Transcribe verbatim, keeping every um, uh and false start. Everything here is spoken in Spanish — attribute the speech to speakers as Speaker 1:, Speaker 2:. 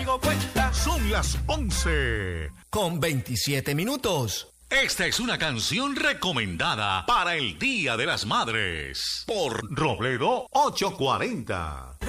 Speaker 1: caigo cuenta.
Speaker 2: Son las once
Speaker 3: con veintisiete minutos.
Speaker 2: Esta es una canción recomendada para el Día de las Madres por Robledo ochocientos cuarenta.